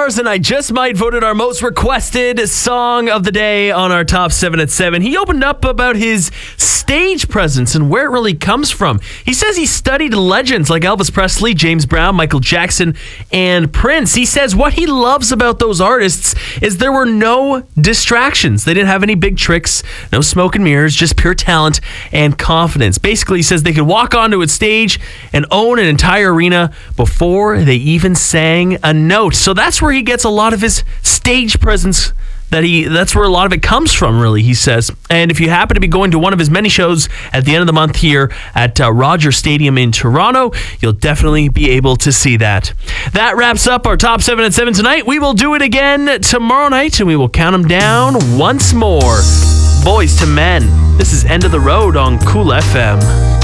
Mars and I Just Might voted our most requested song of the day on our top 7 at 7. He opened up about his stage presence and where it really comes from. He says he studied legends like Elvis Presley, James Brown, Michael Jackson, and Prince. He says what he loves about those artists is there were no distractions. They didn't have any big tricks, no smoke and mirrors, just pure talent and confidence. Basically, he says they could walk onto a stage and own an entire arena before they even sang a note. So that's where he gets a lot of his stage presence. That's where a lot of it comes from, really, he says. And if you happen to be going to one of his many shows at the end of the month here at Rogers Stadium in Toronto, you'll definitely be able to see that. That wraps up our top 7 at 7 tonight. We will do it again tomorrow night, and we will count them down once more. Boys to Men. This is End of the Road on Cool FM.